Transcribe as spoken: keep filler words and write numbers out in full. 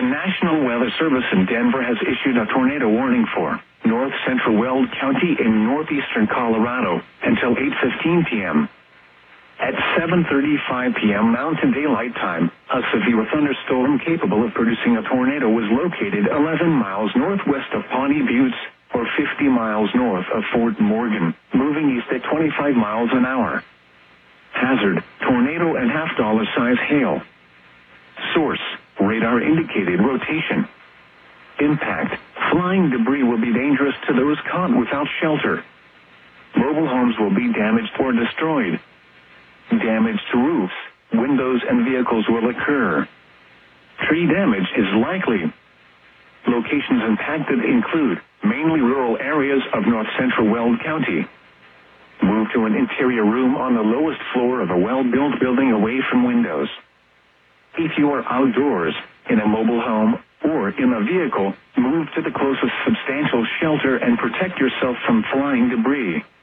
The National Weather Service in Denver has issued a tornado warning for north central Weld County in northeastern Colorado until eight fifteen p.m. At seven thirty-five p.m. Mountain Daylight Time, a severe thunderstorm capable of producing a tornado was located eleven miles northwest of Pawnee Buttes, or fifty miles north of Fort Morgan, moving east at twenty-five miles an hour. Hazard, tornado and half-dollar size hail. Source, radar indicated rotation. Impact, flying debris will be dangerous to those caught without shelter. Mobile homes will be damaged or destroyed. Damage to roofs, windows, and vehicles will occur. Tree damage is likely. Locations impacted include mainly rural areas of north central Weld County. Move to an interior room on the lowest floor of a well-built building away from windows. If you are outdoors, in a mobile home, or in a vehicle, move to the closest substantial shelter and protect yourself from flying debris.